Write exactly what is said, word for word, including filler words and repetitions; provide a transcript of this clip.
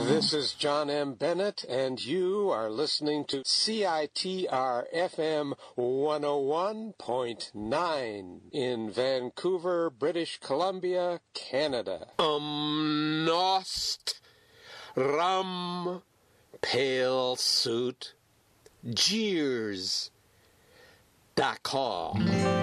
This is John M. Bennett, and you are listening to C I T R F M one oh one point nine in Vancouver, British Columbia, Canada. Um, Nost, Rum, Pale Suit, Jeers, dot com.